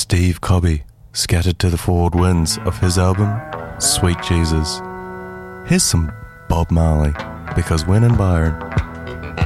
Steve Cobby scattered to the forward winds of his album Sweet Jesus. Here's some Bob Marley, because when in Byron,